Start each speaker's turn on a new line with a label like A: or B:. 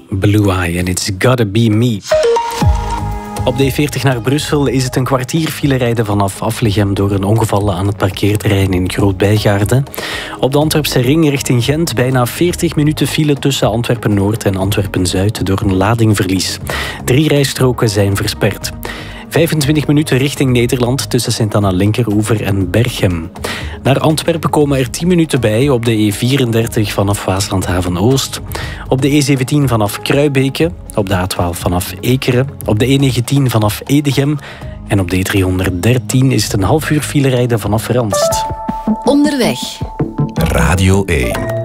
A: Blue Eye en It's Gotta Be Me. Op de E40 naar Brussel is het een kwartier file rijden vanaf Aflegem door een ongeval aan het parkeerterrein in Groot-Bijgaarden. Op de Antwerpse ring richting Gent bijna 40 minuten file tussen Antwerpen-Noord en Antwerpen-Zuid door een ladingverlies. 3 rijstroken zijn versperd. 25 minuten richting Nederland tussen Sint-Anna-Linkeroever en Berchem. Naar Antwerpen komen er 10 minuten bij op de E34 vanaf Waaslandhaven-Oost. Op de E17 vanaf Kruibeke, op de A12 vanaf Ekeren, op de E19 vanaf Edegem en op de E313 is het een half uur file rijden vanaf Ranst.
B: Onderweg.
C: Radio 1.